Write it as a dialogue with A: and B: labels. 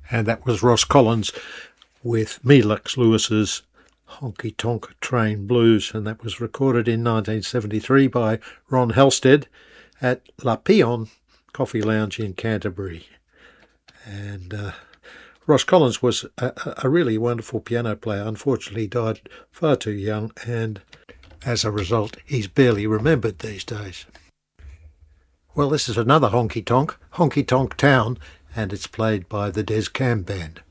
A: And that was Ross Collins with Me Lux Lewis's Honky Tonk Train Blues, and that was recorded in 1973 by Ron Halstead at La Pion Coffee Lounge in Canterbury. And Ross Collins was a really wonderful piano player. Unfortunately, he died far too young, and as a result, he's barely remembered these days. Well, this is another honky tonk Town, and it's played by the Des Cam Band.